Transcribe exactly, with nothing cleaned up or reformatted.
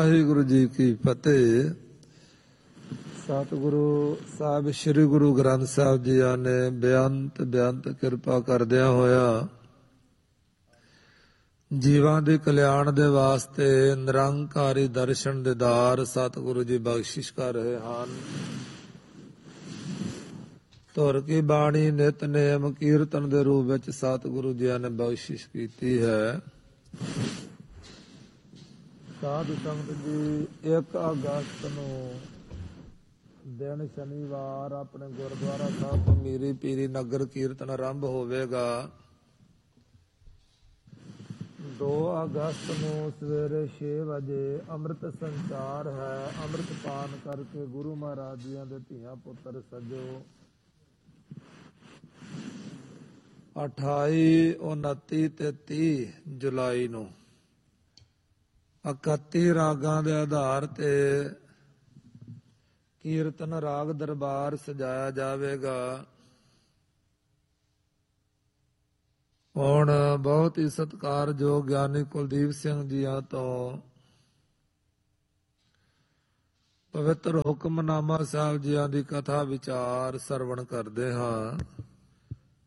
ਵਾਹਿਗੁਰੂ ਜੀ ਕੀ ਫਤਿਹ। ਸਤਿਗੁਰੂ ਸਾਹਿਬ ਸ੍ਰੀ ਗੁਰੂ ਗ੍ਰੰਥ ਸਾਹਿਬ ਜੀ ਨੇ ਬੇਅੰਤ ਬੇਅੰਤ ਕਿਰਪਾ ਕਰਦਿਆਂ ਹੋਇਆ ਜੀਵਾਂ ਦੇ ਕਲਿਆਣ ਦੇ ਵਾਸਤੇ ਨਿਰੰਕਾਰੀ ਦਰਸ਼ਨ ਦੀਦਾਰ ਸਤਿਗੁਰੂ ਜੀ ਬਖਸ਼ਿਸ਼ ਕਰ ਰਹੇ ਹਨ। ਧੁਰ ਕੀ ਬਾਣੀ ਨਿਤਨੇਮ ਕੀਰਤਨ ਦੇ ਰੂਪ ਵਿੱਚ ਸਤਿਗੁਰੂ ਜੀ ਨੇ ਬਖਸ਼ਿਸ਼ ਕੀਤੀ ਹੈ। ਸਾਧ ਸੰਗਤ ਜੀ, ਇੱਕ ਅਗਸਤ ਨੂੰ ਦਿਨ ਸ਼ਨੀਵਾਰ ਆਪਣੇ ਗੁਰਦੁਆਰਾ ਸਾਹਿਬ ਤੋਂ ਮੀਰੀ ਪੀਰੀ ਨਗਰ ਕੀਰਤਨ ਆਰੰਭ ਹੋਵੇਗਾ। ਦੋ ਅਗਸਤ ਨੂੰ ਸਵੇਰੇ ਛੇ ਵਜੇ ਅੰਮ੍ਰਿਤ ਸੰਚਾਰ ਹੈ। ਅੰਮ੍ਰਿਤ ਪਾਨ ਕਰਕੇ ਗੁਰੂ ਮਹਾਰਾਜ ਜੀਆਂ ਦੇ ਧੀਆਂ ਪੁੱਤਰ ਸਜੋ। ਅਠਾਈ ਉਨੱਤੀ ਤੇ ਤੀਹ ਜੁਲਾਈ ਨੂੰ ਇਕੱਤੀ ਰਾਗਾਂ ਦੇ ਆਧਾਰ ਤੇ ਕੀਰਤਨ ਰਾਗ ਦਰਬਾਰ ਸਜਾਇਆ ਜਾਵੇਗਾ। ਹੁਣ ਬਹੁਤ ਹੀ ਸਤਿਕਾਰਯੋਗ ਗਿਆਨੀ ਕੁਲਦੀਪ ਸਿੰਘ ਜੀਆਂ ਤੋਂ ਪਵਿੱਤਰ ਹੁਕਮਨਾਮਾ ਸਾਹਿਬ ਜੀਆਂ ਦੀ ਕਥਾ ਵਿਚਾਰ ਸਰਵਣ ਕਰਦੇ ਹਾਂ।